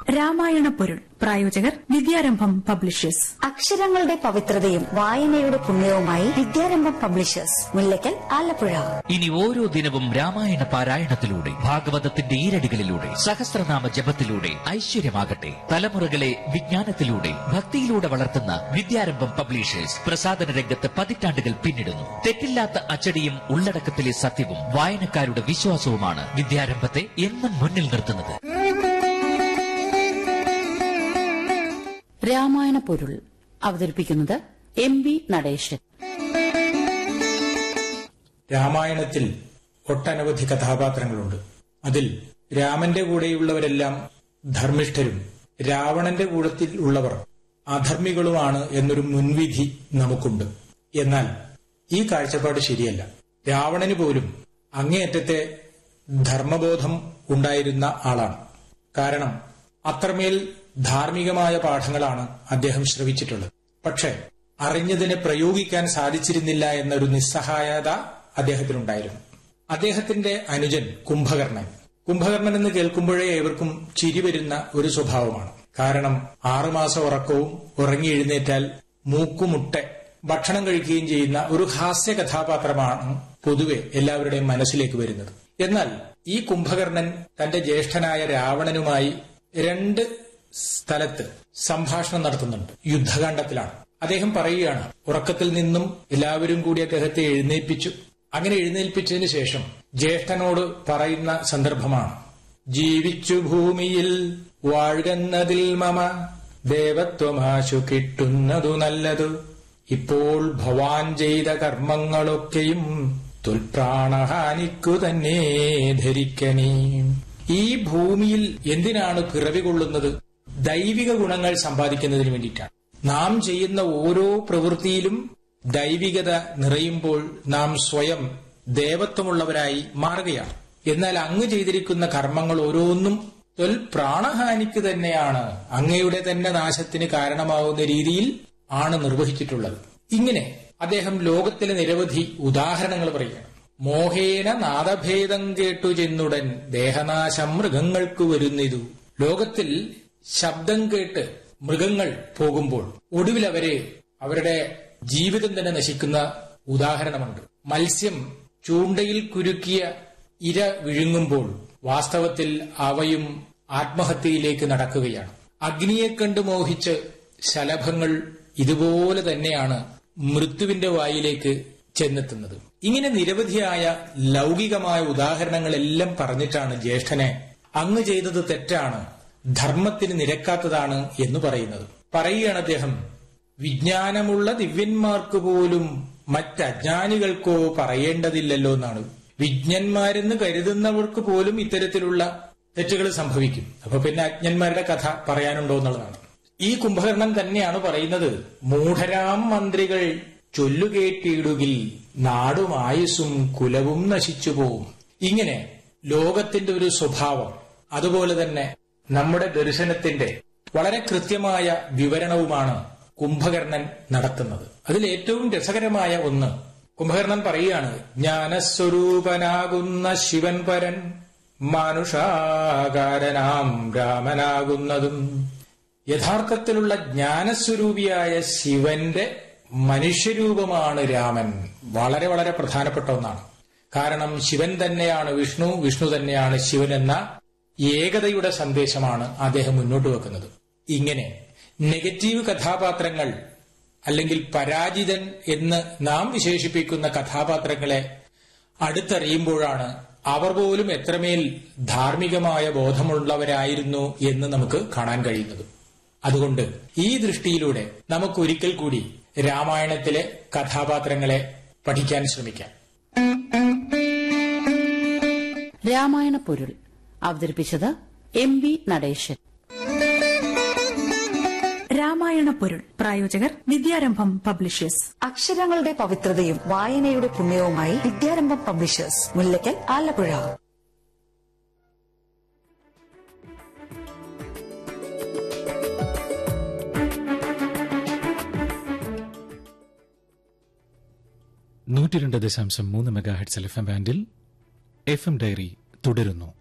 രാമായണ പൊരുൾ. പ്രായോജകർ വിദ്യാരംഭം പബ്ലിഷേഴ്സ്. അക്ഷരങ്ങളുടെ പവിത്രതയും വായനയുടെ പുണ്യവുമായി വിദ്യാരംഭം പബ്ലിഷേഴ്സ്, മുല്ലക്കൽ, ആലപ്പുഴ. ഇനി ഓരോ ദിനവും രാമായണ പാരായണത്തിലൂടെ, ഭാഗവതത്തിന്റെ ഈരടികളിലൂടെ, സഹസ്രനാമ ജപത്തിലൂടെ ഐശ്വര്യമാകട്ടെ. തലമുറകളെ വിജ്ഞാനത്തിലൂടെ, ഭക്തിയിലൂടെ വളർത്തുന്ന വിദ്യാരംഭം പബ്ലിഷേഴ്സ് പ്രസാധന രംഗത്ത് പതിറ്റാണ്ടുകൾ പിന്നിടുന്നു. തെറ്റില്ലാത്ത അച്ചടിയും ഉള്ളടക്കത്തിലെ സത്യവും വായനക്കാരുടെ വിശ്വാസവുമാണ് വിദ്യാരംഭത്തെ എന്നും മുന്നിൽ നിർത്തുന്നത്. രാമായണ പൊരുൾ അവതരിപ്പിക്കുന്നത് MB നടേശൻ. രാമായണത്തിൽ ഒട്ടനവധി കഥാപാത്രങ്ങളുണ്ട്. അതിൽ രാമന്റെ കൂടെയുള്ളവരെല്ലാം ധർമ്മിഷ്ഠരും രാവണന്റെ കൂടത്തിൽ ഉള്ളവർ അധർമ്മികളുമാണ് എന്നൊരു മുൻവിധി നമുക്കുണ്ട്. എന്നാൽ ഈ കാഴ്ചപ്പാട് ശരിയല്ല. രാവണന് പോലും അങ്ങേയറ്റത്തെ ധർമ്മബോധം ഉണ്ടായിരുന്ന ആളാണ്. കാരണം അത്രമേൽ ധാർമ്മികമായ പാഠങ്ങളാണ് അദ്ദേഹം ശ്രവിച്ചിട്ടുള്ളത്. പക്ഷെ അറിഞ്ഞതിനെ പ്രയോഗിക്കാൻ സാധിച്ചിരുന്നില്ല എന്നൊരു നിസ്സഹായത അദ്ദേഹത്തിനുണ്ടായിരുന്നു. അദ്ദേഹത്തിന്റെ അനുജൻ കുംഭകർണൻ. കുംഭകർണൻ എന്ന് കേൾക്കുമ്പോഴേ ഏവർക്കും ചിരി വരുന്ന ഒരു സ്വഭാവമാണ്. കാരണം 6 മാസം ഉറക്കവും ഉറങ്ങി എഴുന്നേറ്റാൽ മൂക്കുമുട്ടെ ഭക്ഷണം കഴിക്കുകയും ചെയ്യുന്ന ഒരു ഹാസ്യ കഥാപാത്രമാണ് പൊതുവെ എല്ലാവരുടെയും മനസ്സിലേക്ക് വരുന്നത്. എന്നാൽ ഈ കുംഭകർണൻ തന്റെ ജ്യേഷ്ഠനായ രാവണനുമായി 2 സ്ഥലത്ത് സംഭാഷണം നടത്തുന്നുണ്ട്. യുദ്ധകാണ്ഡത്തിലാണ്. അദ്ദേഹം പറയുകയാണ്, ഉറക്കത്തിൽ നിന്നും എല്ലാവരും കൂടി അദ്ദേഹത്തെ എഴുന്നേൽപ്പിച്ചു. അങ്ങനെ എഴുന്നേൽപ്പിച്ചതിന് ശേഷം ജ്യേഷ്ഠനോട് പറയുന്ന സന്ദർഭമാണ്, ജീവിച്ചു ഭൂമിയിൽ വാഴുന്നതിൽ മമ ദേവത്വമാശു കിട്ടുന്നതു നല്ലതു. ഇപ്പോൾ ഭവാൻ ചെയ്ത കർമ്മങ്ങളൊക്കെയും തുൽപ്രാണഹാനിക്കു തന്നെ ധരിക്കനേ. ഈ ഭൂമിയിൽ എന്തിനാണ് പിറവി കൊള്ളുന്നത്? ദൈവിക ഗുണങ്ങൾ സമ്പാദിക്കുന്നതിന് വേണ്ടിയിട്ടാണ്. നാം ചെയ്യുന്ന ഓരോ പ്രവൃത്തിയിലും ദൈവികത നിറയുമ്പോൾ നാം സ്വയം ദേവത്വമുള്ളവരായി മാറുകയാണ്. എന്നാൽ അങ്ങ് ചെയ്തിരിക്കുന്ന കർമ്മങ്ങൾ ഓരോന്നും പ്രാണഹാനിക്ക് തന്നെയാണ്, അങ്ങയുടെ തന്നെ നാശത്തിന് കാരണമാവുന്ന രീതിയിൽ ആണ് നിർവഹിച്ചിട്ടുള്ളത്. ഇങ്ങനെ അദ്ദേഹം ലോകത്തിലെ നിരവധി ഉദാഹരണങ്ങൾ പറയുകയാണ്. മോഹേന നാദഭേദം കേട്ടു ചെന്നുടൻ ദേഹനാശം മൃഗങ്ങൾക്ക് വരുന്നിതു. ലോകത്തിൽ ശബ്ദം കേട്ട് മൃഗങ്ങൾ പോകുമ്പോൾ ഒടുവിൽ അവരുടെ ജീവിതം തന്നെ നശിക്കുന്ന ഉദാഹരണമുണ്ട്. മത്സ്യം ചൂണ്ടയിൽ കുരുക്കിയ ഇര വിഴുങ്ങുമ്പോൾ വാസ്തവത്തിൽ അവയും ആത്മഹത്യയിലേക്ക് നടക്കുകയാണ്. അഗ്നിയെ കണ്ട് മോഹിച്ച് ശലഭങ്ങൾ ഇതുപോലെ തന്നെയാണ് മൃത്യുവിന്റെ വായിലേക്ക് ചെന്നെത്തുന്നത്. ഇങ്ങനെ നിരവധിയായ ലൗകികമായ ഉദാഹരണങ്ങളെല്ലാം പറഞ്ഞിട്ടാണ് ജ്യേഷ്ഠനെ അങ്ങ് ചെയ്തത് തെറ്റാണ്, ധർമ്മത്തിന് നിരക്കാത്തതാണ് എന്ന് പറയുകയാണ് അദ്ദേഹം. വിജ്ഞാനമുള്ള ദിവ്യന്മാർക്ക് പോലും മറ്റജ്ഞാനികൾക്കോ പറയേണ്ടതില്ലല്ലോ എന്നാണ്. വിജ്ഞന്മാരെന്ന് കരുതുന്നവർക്ക് പോലും ഇത്തരത്തിലുള്ള തെറ്റുകൾ സംഭവിക്കും. അപ്പൊ പിന്നെ അജ്ഞന്മാരുടെ കഥ പറയാനുണ്ടോ എന്നുള്ളതാണ്. ഈ കുംഭകർണൻ തന്നെയാണ് പറയുന്നത്, മൂഢരാം മന്ത്രികൾ ചൊല്ലുകേട്ടിടുകിൽ നാടും ആയുസ്സും കുലവും നശിച്ചുപോകും. ഇങ്ങനെ ലോകത്തിന്റെ ഒരു സ്വഭാവം, അതുപോലെ തന്നെ നമ്മുടെ ദർശനത്തിന്റെ വളരെ കൃത്യമായ വിവരണവുമാണ് കുംഭകർണൻ നടത്തുന്നത്. അതിൽ ഏറ്റവും രസകരമായ ഒന്ന്, കുംഭകർണൻ പറയുകയാണ്, ജ്ഞാനസ്വരൂപനാകുന്ന ശിവൻ പരൻ മാനുഷാകാരനാം രാമനാകുന്നതും. യഥാർത്ഥത്തിലുള്ള ജ്ഞാനസ്വരൂപിയായ ശിവന്റെ മനുഷ്യരൂപമാണ് രാമൻ. വളരെ വളരെ പ്രധാനപ്പെട്ട ഒന്നാണ്. കാരണം ശിവൻ തന്നെയാണ് വിഷ്ണു, വിഷ്ണു തന്നെയാണ് ശിവൻ എന്ന ഏകതയുടെ സന്ദേശമാണ് അദ്ദേഹം മുന്നോട്ട് വെക്കുന്നത്. ഇങ്ങനെ നെഗറ്റീവ് കഥാപാത്രങ്ങൾ അല്ലെങ്കിൽ പരാജിതൻ എന്ന് നാം വിശേഷിപ്പിക്കുന്ന കഥാപാത്രങ്ങളെ അടുത്തറിയുമ്പോഴാണ് അവർ പോലും എത്രമേൽ ധാർമ്മികമായ ബോധമുള്ളവരായിരുന്നു എന്ന് നമുക്ക് കാണാൻ കഴിയുന്നത്. അതുകൊണ്ട് ഈ ദൃഷ്ടിയിലൂടെ നമുക്കൊരിക്കൽ കൂടി രാമായണത്തിലെ കഥാപാത്രങ്ങളെ പഠിക്കാൻ ശ്രമിക്കാം. രാമായണ പൊരുൾ അവതരിപ്പിച്ചത് MB നടേശൻ. രാമായണ പൊരുൾ. പ്രായോജകർ വിദ്യാരംഭം പബ്ലിഷേഴ്സ്. അക്ഷരങ്ങളുടെ പവിത്രതയും വായനയുടെ പുണ്യവുമായി വിദ്യാരംഭം publishers, Mullakkal, Alappuzha. .3 MHz FM ബാൻഡിൽ FM diary തുടരുന്നു.